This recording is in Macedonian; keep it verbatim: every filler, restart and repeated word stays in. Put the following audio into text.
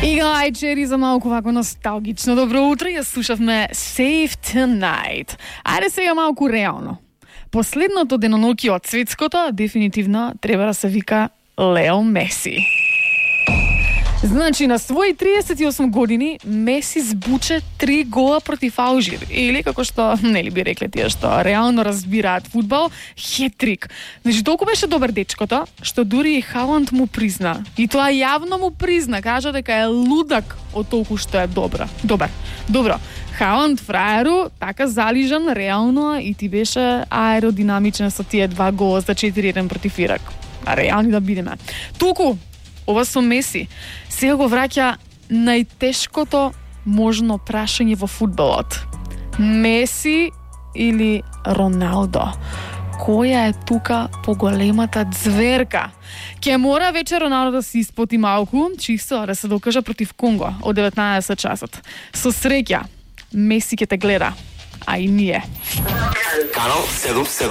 Ига Чери за малку вако носталгично. Добро утро, ја слушавме Save Tonight. Ајде сега малку реално. Последното деноноќие од светското дефинитивно треба да се вика Лео Меси. Значи, на своји триесет и осум години Меси збуче три гола против Алжир. Или, како што, нели би рекле тие што реално разбираат фудбал, хетрик. Значи, толку беше добар дечкото, што дури и Халанд му призна. И тоа јавно му призна, кажа дека е лудак од толку што е добра. Добар. Добро. Халанд фраеру, така залижан, реално, и ти беше аеродинамичен со тие два гола за четири еден против Ирак. А реални да бидеме. Толку ова со Меси сега го враќа најтешкото можно прашање во фудбалот. Меси или Роналдо? Која е тука поголемата зверка? Ке мора вече Роналдо да се испоти малку, чисто да се докажа против Конго од деветнаесет часот. Со среќа, Меси ќе те гледа, а и ние. Канал седум седум.